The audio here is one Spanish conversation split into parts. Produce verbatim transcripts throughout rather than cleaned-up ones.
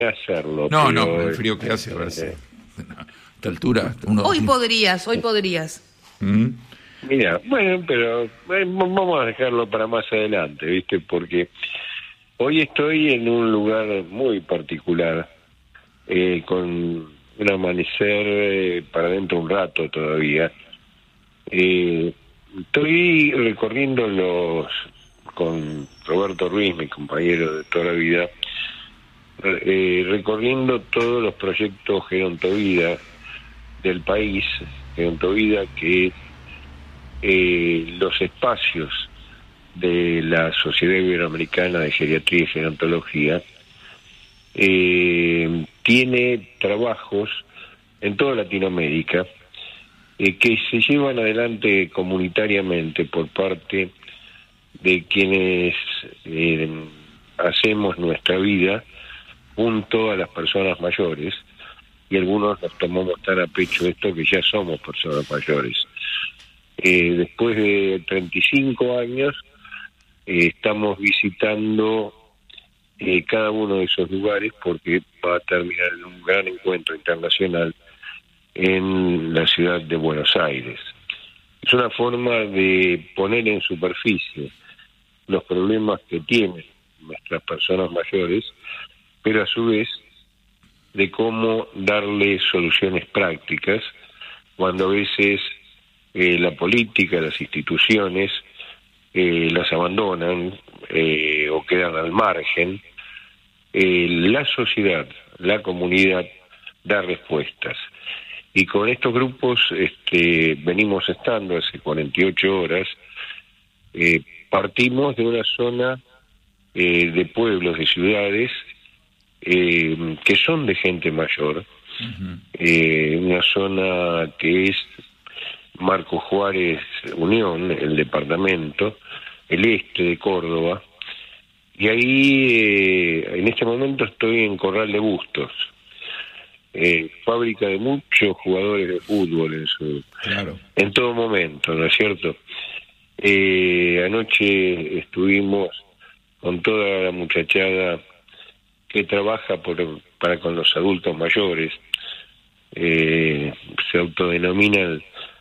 hacerlo. No, pero, no, con el frío que hace, a ver si... eh, A esta altura... Uno... Hoy podrías, hoy podrías. ¿Mm? Mira, bueno, pero eh, vamos a dejarlo para más adelante, ¿viste? Porque hoy estoy en un lugar muy particular, eh, con un amanecer eh, para dentro un rato todavía. Eh, estoy recorriendo los, con Roberto Ruiz, mi compañero de toda la vida, eh, recorriendo todos los proyectos Gerontovida del país, Gerontovida que es eh, los espacios de la Sociedad Iberoamericana de Geriatría y Gerontología, eh, tiene trabajos en toda Latinoamérica eh, que se llevan adelante comunitariamente por parte de quienes eh, hacemos nuestra vida junto a las personas mayores, y algunos nos tomamos tan a pecho esto que ya somos personas mayores. Eh, después de treinta y cinco años eh, estamos visitando eh, cada uno de esos lugares porque va a terminar en un gran encuentro internacional en la ciudad de Buenos Aires. Es una forma de poner en superficie los problemas que tienen nuestras personas mayores, pero a su vez de cómo darle soluciones prácticas cuando a veces eh, la política, las instituciones eh, las abandonan eh, o quedan al margen. Eh, la sociedad, la comunidad da respuestas. Y con estos grupos este, venimos estando hace cuarenta y ocho horas, eh, partimos de una zona eh, de pueblos, de ciudades, eh, que son de gente mayor, uh-huh. eh, una zona que es Marco Juárez Unión, el departamento, el este de Córdoba, y ahí eh, en este momento estoy en Corral de Bustos, eh, fábrica de muchos jugadores de fútbol en su claro. en todo momento, ¿no es cierto? Eh, anoche estuvimos con toda la muchachada que trabaja por, para con los adultos mayores, eh, se autodenomina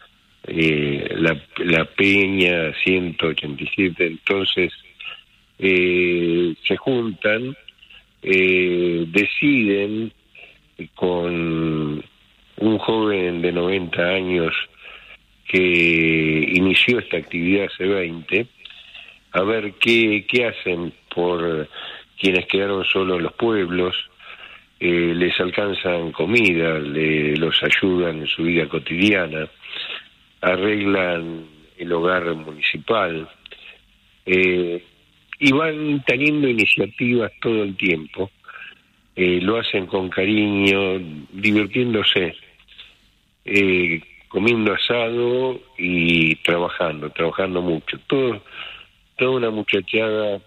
eh, la, la Peña ciento ochenta y siete, entonces eh, se juntan, eh, deciden con un joven de noventa años que inició esta actividad hace veinte, a ver qué, qué hacen por quienes quedaron solos en los pueblos, eh, les alcanzan comida, le, los ayudan en su vida cotidiana, arreglan el hogar municipal, eh, y van teniendo iniciativas todo el tiempo, eh, lo hacen con cariño, divirtiéndose, eh, comiendo asado y trabajando, trabajando mucho, todo, toda una muchachada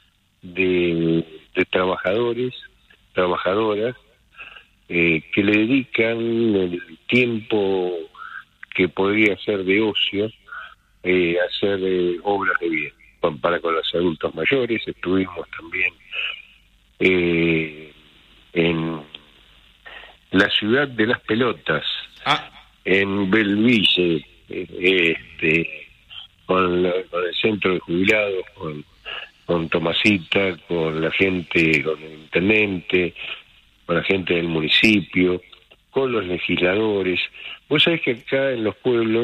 de, de trabajadores, trabajadoras, eh, que le dedican el tiempo que podría ser de ocio eh, a hacer eh, obras de bien. Para con los adultos mayores estuvimos también eh, en la ciudad de las pelotas, ah. en Belville, eh, este, con, la, con el centro de jubilados, con con Tomasita, con la gente, con el intendente, con la gente del municipio, con los legisladores. Vos sabés que acá en los pueblos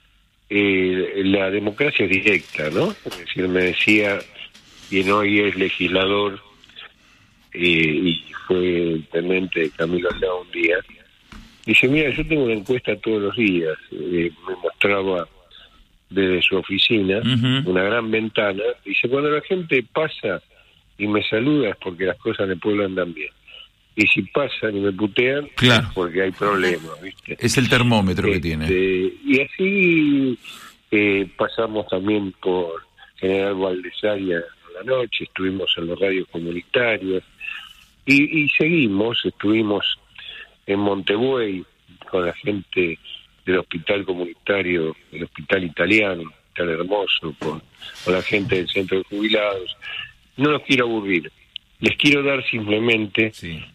eh, la democracia es directa, ¿no? Es decir, me decía quien hoy es legislador eh, y fue intendente de Camilo Allá un día, dice, mira, yo tengo una encuesta todos los días, eh, me mostraba desde su oficina, uh-huh. una gran ventana, dice, cuando la gente pasa y me saluda es porque las cosas en el pueblo andan bien. Y si pasan y me putean, claro. es porque hay problemas, ¿viste? Es el termómetro este, que tiene. Y así eh, pasamos también por General Valdesaria a la noche, estuvimos en los radios comunitarios, y, y seguimos, estuvimos en Montebuey con la gente del hospital comunitario, el hospital italiano, tan hermoso, con, con la gente del centro de jubilados. No los quiero aburrir, les quiero dar simplemente sí.